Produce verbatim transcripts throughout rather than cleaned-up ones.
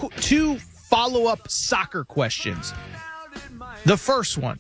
two follow-up soccer questions. The first one,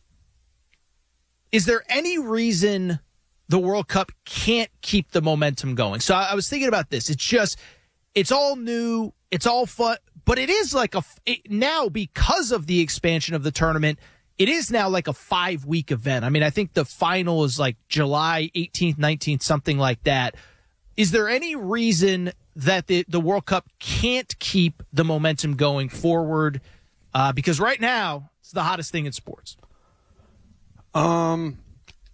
is there any reason the World Cup can't keep the momentum going? So I, I was thinking about this. It's just, it's all new, it's all fun, but it is like a, it, now because of the expansion of the tournament, it is now like a five-week event. I mean, I think the final is like July eighteenth, nineteenth, something like that. Is there any reason that the, the World Cup can't keep the momentum going forward? Uh, because right now, it's the hottest thing in sports. Um,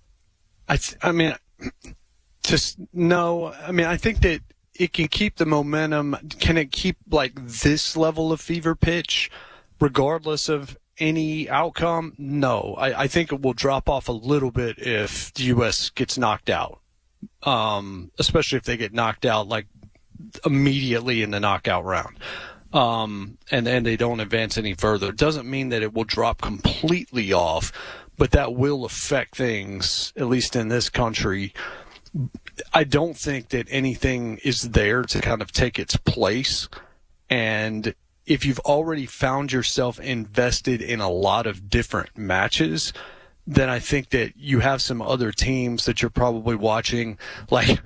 I th- I mean, just no. I mean, I think that it can keep the momentum. Can it keep like this level of fever pitch, regardless of any outcome? No. I, I think it will drop off a little bit if the U S gets knocked out. Um, especially if they get knocked out like immediately in the knockout round. Um, and, and they don't advance any further. It doesn't mean that it will drop completely off, but that will affect things, at least in this country. I don't think that anything is there to kind of take its place. And if you've already found yourself invested in a lot of different matches, then I think that you have some other teams that you're probably watching. Like,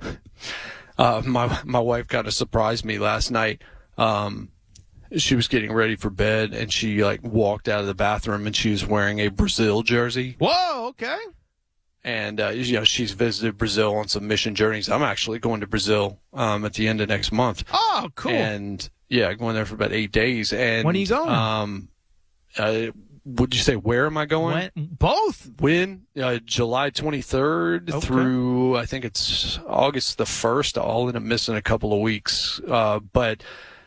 uh, my, my wife kind of surprised me last night. Um, she was getting ready for bed and she like walked out of the bathroom and she was wearing a Brazil jersey. Whoa, okay. And, uh, you know, she's visited Brazil on some mission journeys. I'm actually going to Brazil, um, at the end of next month. Oh, cool. And yeah, going there for about eight days. And when are you going? Um, uh, would you say where am I going? When, both. When? Uh, July twenty-third okay. through, I think it's August the first. I'll end up missing a couple of weeks. Uh, but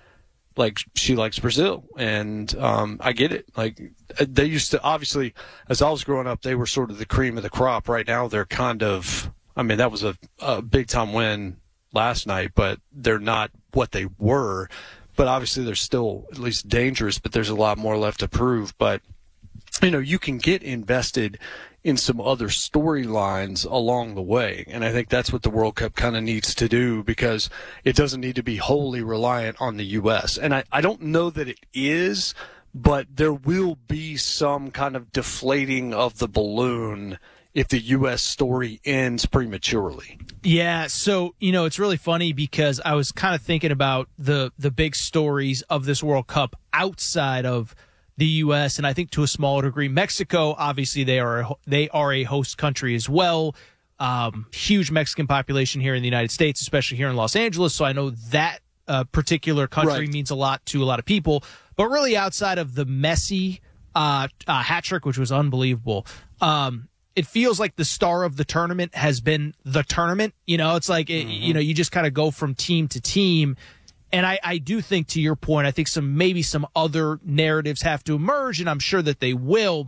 like she likes Brazil and, um, I get it. Like they used to, obviously, as I was growing up, they were sort of the cream of the crop. Right now, they're kind of, I mean, that was a, a big time win last night, but they're not what they were. But obviously, they're still at least dangerous, but there's a lot more left to prove. But, you know, you can get invested in some other storylines along the way. And I think that's what the World Cup kind of needs to do because it doesn't need to be wholly reliant on the U S. And I, I don't know that it is, but there will be some kind of deflating of the balloon if the U S story ends prematurely. Yeah, so, you know, it's really funny because I was kind of thinking about the the big stories of this World Cup outside of the U S, and I think to a smaller degree, Mexico, obviously they are a, they are a host country as well. Um, huge Mexican population here in the United States, especially here in Los Angeles, so I know that uh, particular country right. means a lot to a lot of people. But really outside of the Messi uh, uh, hat trick, which was unbelievable, um, it feels like the star of the tournament has been the tournament. You know, it's like, mm-hmm. it, you know, you just kind of go from team to team. And I, I do think, to your point, I think some maybe some other narratives have to emerge, and I'm sure that they will.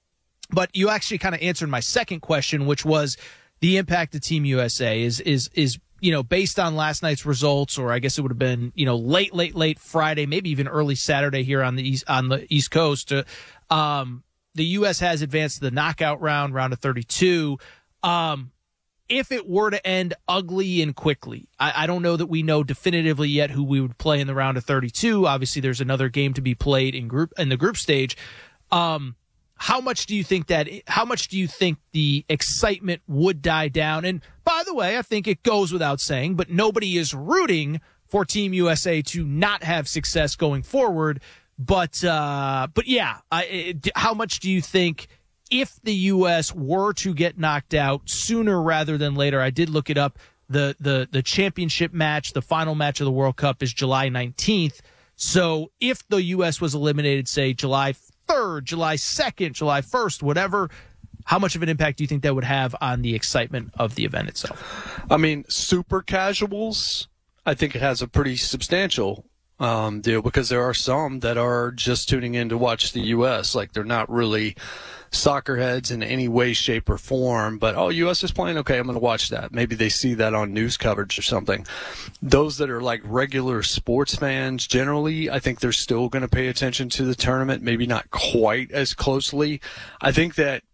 But you actually kind of answered my second question, which was the impact of Team U S A is is is you know based on last night's results, or I guess it would have been you know late late late Friday, maybe even early Saturday here on the east on the East Coast. Uh, um, the U S has advanced to the knockout round, round of thirty-two. Um, If it were to end ugly and quickly, I, I don't know that we know definitively yet who we would play in the round of thirty-two. Obviously, there's another game to be played in group in the group stage. Um, how much do you think that? How much do you think the excitement would die down? And by the way, I think it goes without saying, but nobody is rooting for Team U S A to not have success going forward. But uh, but yeah, I, it, how much do you think? If the U S were to get knocked out sooner rather than later, I did look it up. The, the, the championship match, the final match of the World Cup is July nineteenth. So if the U S was eliminated, say, July third, July second, July first, whatever, how much of an impact do you think that would have on the excitement of the event itself? I mean, super casuals, I think it has a pretty substantial um, deal because there are some that are just tuning in to watch the U S. Like, they're not really soccer heads in any way, shape, or form, but, oh, U S is playing? Okay, I'm going to watch that. Maybe they see that on news coverage or something. Those that are like regular sports fans, generally, I think they're still going to pay attention to the tournament, maybe not quite as closely. I think that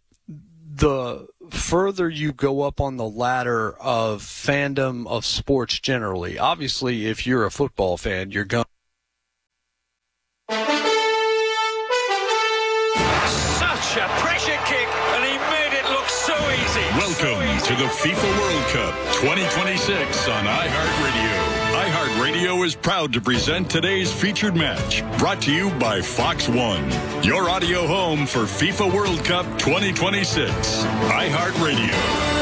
the further you go up on the ladder of fandom of sports generally, obviously, if you're a football fan, you're going to the FIFA World Cup twenty twenty-six on iHeartRadio. iHeartRadio is proud to present today's featured match, brought to you by Fox One, your audio home for FIFA World Cup twenty twenty-six. iHeartRadio.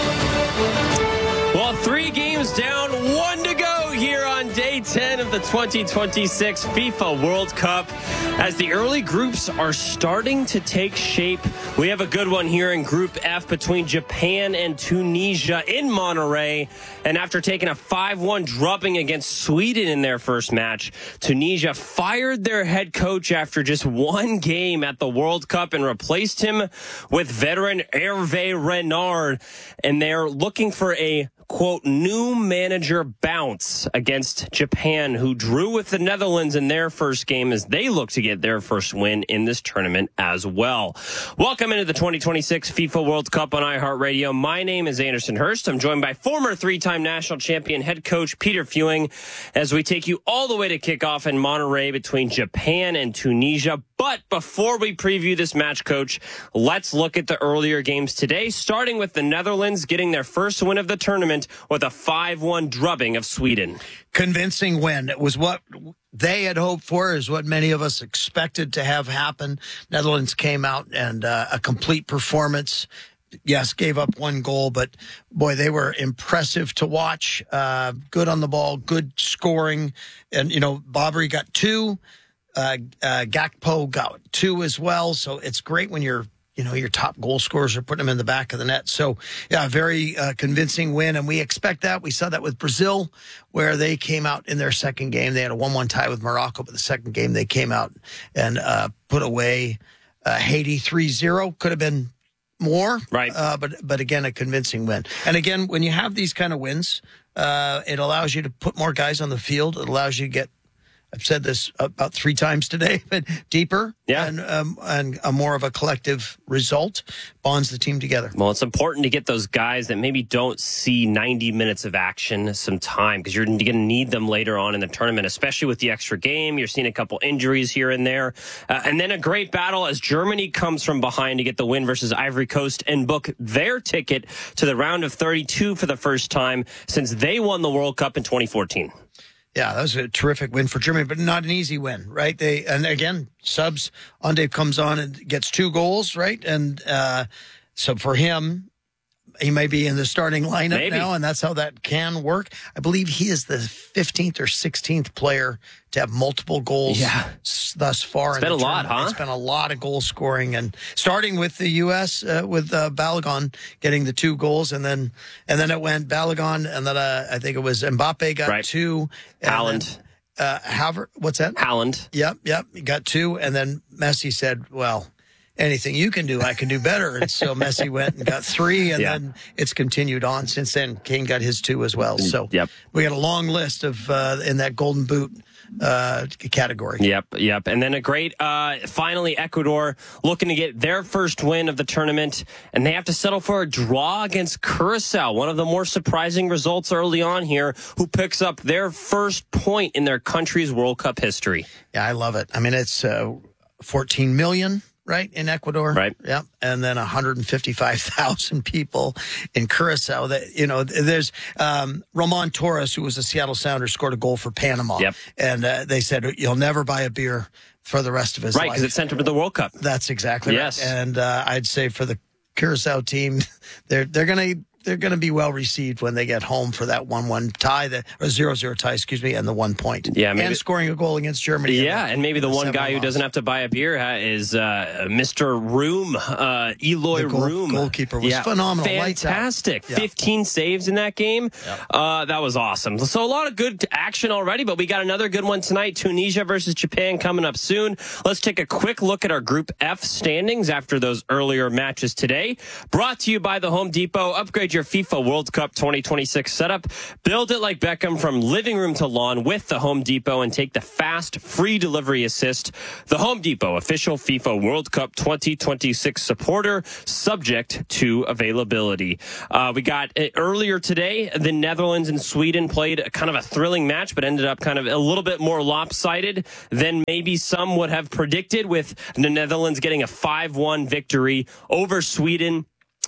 Well, three games down, one to go here on day ten of the twenty twenty-six FIFA World Cup. As the early groups are starting to take shape, we have a good one here in Group F between Japan and Tunisia in Monterrey. And after taking a five one drubbing against Sweden in their first match, Tunisia fired their head coach after just one game at the World Cup and replaced him with veteran Hervé Renard. And they're looking for a quote, new manager bounce against Japan, who drew with the Netherlands in their first game as they look to get their first win in this tournament as well. Welcome into the twenty twenty-six FIFA World Cup on iHeartRadio. My name is Anderson Hurst. I'm joined by former three-time national champion head coach Peter Fewing as we take you all the way to kickoff in Monterrey between Japan and Tunisia. But before we preview this match, Coach, let's look at the earlier games today, starting with the Netherlands getting their first win of the tournament with a five one drubbing of Sweden. Convincing win. It was what they had hoped for, is what many of us expected to have happen. Netherlands came out and uh, a complete performance. Yes, gave up one goal, but boy, they were impressive to watch. Uh, good on the ball, good scoring. And, you know, Bobry got two. Uh, uh, Gakpo got two as well. So it's great when you're, you know, your top goal scorers are putting them in the back of the net. So, yeah, very uh, convincing win. And we expect that. We saw that with Brazil, where they came out in their second game. They had a one one tie with Morocco, but the second game they came out and uh, put away uh, Haiti three zero. Could have been more. Right. Uh, but, but again, a convincing win. And again, when you have these kind of wins, uh, it allows you to put more guys on the field. It allows you to get, I've said this about three times today, but deeper yeah. and um, and a more of a collective result bonds the team together. Well, it's important to get those guys that maybe don't see ninety minutes of action some time, because you're going to need them later on in the tournament, especially with the extra game. You're seeing a couple injuries here and there. Uh, and then a great battle as Germany comes from behind to get the win versus Ivory Coast and book their ticket to the round of thirty-two for the first time since they won the World Cup in twenty fourteen. Yeah, that was a terrific win for Germany, but not an easy win, right? They and again, subs, Ande comes on and gets two goals, right? And uh, so for him, he may be in the starting lineup Maybe. now, and that's how that can work. I believe he is the fifteenth or sixteenth player to have multiple goals yeah. thus far. It's been a lot, huh? It's been a lot of goal scoring, and starting with the U S uh, with uh, Balogun getting the two goals, and then and then it went Balogun, and then uh, I think it was Mbappe got right. two. Haaland. Uh, Haver, what's that? Haaland. Yep, yep. He got two, and then Messi said, well, anything you can do, I can do better. And so Messi went and got three, and yeah. then it's continued on since then. Kane got his two as well. So yep. we got a long list of uh, in that Golden Boot uh, category. Yep, yep. And then a great, uh, finally, Ecuador looking to get their first win of the tournament, and they have to settle for a draw against Curacao, one of the more surprising results early on here, who picks up their first point in their country's World Cup history. Yeah, I love it. I mean, it's uh, fourteen million. Right, in Ecuador. Right. Yep. And then one hundred fifty-five thousand people in Curacao. That, you know, there's um, Roman Torres, who was a Seattle Sounder, scored a goal for Panama. Yep. And uh, they said, you'll never buy a beer for the rest of his right, life. Right, because it sent him to the World Cup. That's exactly yes. right. And uh, I'd say for the Curacao team, they're they're going to they're going to be well received when they get home for that one one tie, the, or zero zero tie, excuse me, and the one point. Yeah, maybe, and scoring a goal against Germany. Yeah, the, and maybe the one guy who loss. doesn't have to buy a beer uh, is uh, Mister Room, uh, Eloy the goal, Room. Goalkeeper was yeah, phenomenal. Fantastic. Yeah. fifteen saves in that game. Yep. Uh, that was awesome. So a lot of good action already, but we got another good one tonight. Tunisia versus Japan coming up soon. Let's take a quick look at our Group F standings after those earlier matches today. Brought to you by the Home Depot. Upgrade your FIFA World Cup twenty twenty-six setup. Build it like Beckham from living room to lawn with the Home Depot and take the fast, free delivery assist. The Home Depot, official FIFA World Cup twenty twenty-six supporter, subject to availability. Uh, we got uh, earlier today, the Netherlands and Sweden played a, kind of a thrilling match, but ended up kind of a little bit more lopsided than maybe some would have predicted, with the Netherlands getting a five one victory over Sweden.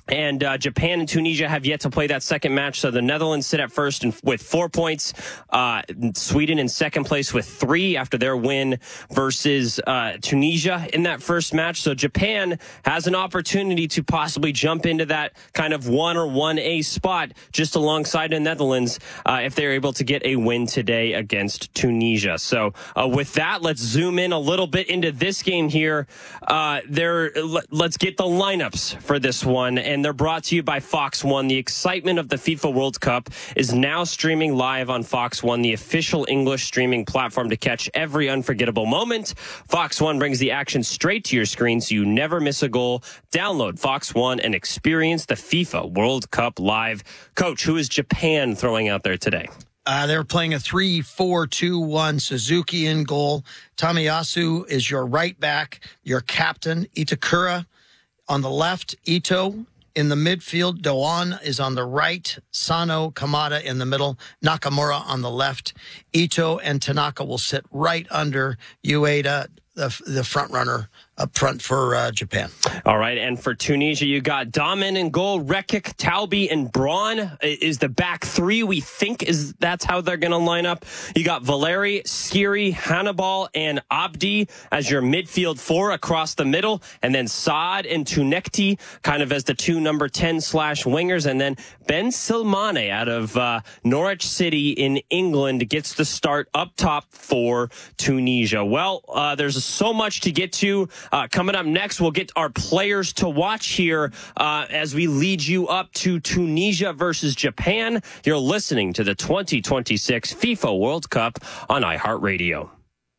And uh, Japan and Tunisia have yet to play that second match. So the Netherlands sit at first and with four points. Uh, Sweden in second place with three after their win versus uh, Tunisia in that first match. So Japan has an opportunity to possibly jump into that kind of one or one A spot just alongside the Netherlands uh, if they're able to get a win today against Tunisia. So uh, with that, let's zoom in a little bit into this game here. Uh, there, let's get the lineups for this one. And they're brought to you by Fox One. The excitement of the FIFA World Cup is now streaming live on Fox One, the official English streaming platform to catch every unforgettable moment. Fox One brings the action straight to your screen so you never miss a goal. Download Fox One and experience the FIFA World Cup live. Coach, who is Japan throwing out there today? Uh, they're playing a three four two one. Suzuki in goal. Tamiyasu is your right back, your captain. Itakura on the left. Ito in the midfield. Doan is on the right. Sano, Kamada in the middle. Nakamura on the left. Ito and Tanaka will sit right under Ueda, the, the front runner up front for uh, Japan. All right, and for Tunisia, you got Damen in goal, Rekik, Taubi, and Braun is the back three. We think is that's how they're going to line up. You got Valeri, Skiri, Hannibal, and Abdi as your midfield four across the middle, and then Saad and Tunekti kind of as the two number ten slash wingers, and then Ben Silmane out of uh, Norwich City in England gets the start up top for Tunisia. Well, uh, there's so much to get to. Uh, coming up next, we'll get our players to watch here uh, as we lead you up to Tunisia versus Japan. You're listening to the twenty twenty-six FIFA World Cup on iHeartRadio.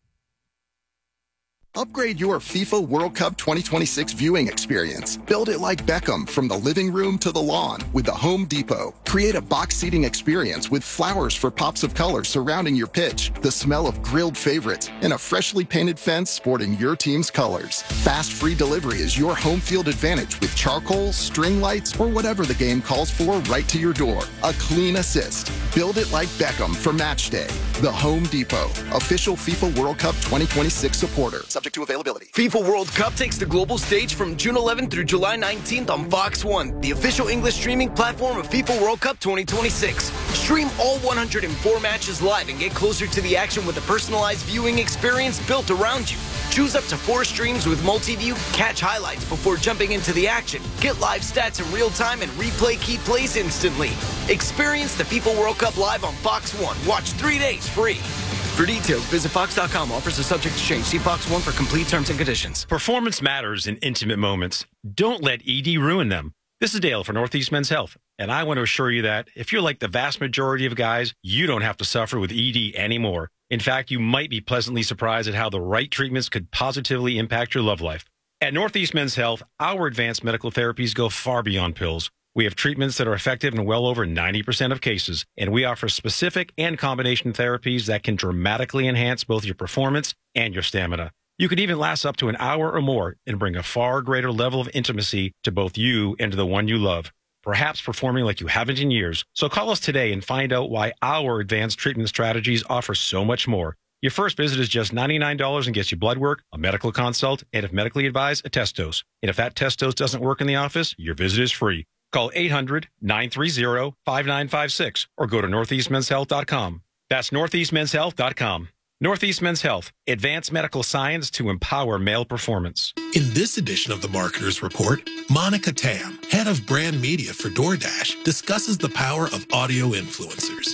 Upgrade your FIFA World Cup twenty twenty-six viewing experience. Build it like Beckham from the living room to the lawn with the Home Depot. Create a box seating experience with flowers for pops of color surrounding your pitch, the smell of grilled favorites, and a freshly painted fence sporting your team's colors. Fast free delivery is your home field advantage with charcoal, string lights, or whatever the game calls for right to your door. A clean assist. Build it like Beckham for match day. The Home Depot, official FIFA World Cup twenty twenty-six supporter. Subject to availability. FIFA World Cup takes the global stage from June eleventh through July nineteenth on Fox One, the official English streaming platform of FIFA World Cup twenty twenty-six. Stream all one hundred four matches live and get closer to the action with a personalized viewing experience built around you. Choose up to four streams with multi-view, catch highlights before jumping into the action, get live stats in real time, and replay key plays instantly. Experience the FIFA World Cup live on Fox One. Watch three days free. For details, visit Fox dot com. Offers are subject to change. See Fox One for complete terms and conditions. Performance matters in intimate moments. Don't let E D ruin them. This is Dale for Northeast Men's Health, and I want to assure you that if you're like the vast majority of guys, you don't have to suffer with E D anymore. In fact, you might be pleasantly surprised at how the right treatments could positively impact your love life. At Northeast Men's Health, our advanced medical therapies go far beyond pills. We have treatments that are effective in well over ninety percent of cases, and we offer specific and combination therapies that can dramatically enhance both your performance and your stamina. You could even last up to an hour or more and bring a far greater level of intimacy to both you and to the one you love, perhaps performing like you haven't in years. So call us today and find out why our advanced treatment strategies offer so much more. Your first visit is just ninety-nine dollars and gets you blood work, a medical consult, and if medically advised, a test dose. And if that test dose doesn't work in the office, your visit is free. Call eight hundred, nine three zero, five nine five six or go to northeast men's health dot com. That's northeast men's health dot com. Northeast Men's Health, advanced medical science to empower male performance. In this edition of the Marketer's Report, Monica Tam, head of brand media for DoorDash, discusses the power of audio influencers.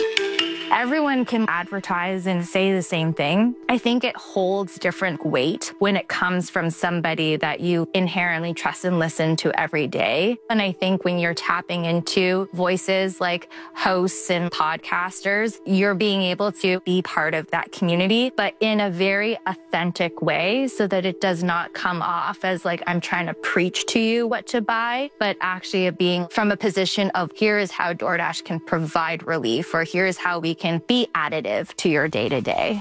Everyone can advertise and say the same thing. I think it holds different weight when it comes from somebody that you inherently trust and listen to every day. And I think when you're tapping into voices like hosts and podcasters, you're being able to be part of that community, but in a very authentic way so that it does not come off as like I'm trying to preach to you what to buy, but actually being from a position of here is how DoorDash can provide relief, or here is how we can be additive to your day-to-day.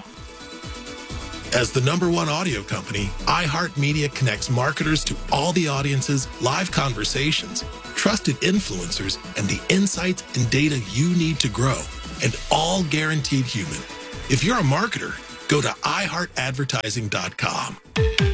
As the number one audio company, iHeartMedia connects marketers to all the audiences, live conversations, trusted influencers, and the insights and data you need to grow, and all guaranteed human. If you're a marketer, go to i heart advertising dot com.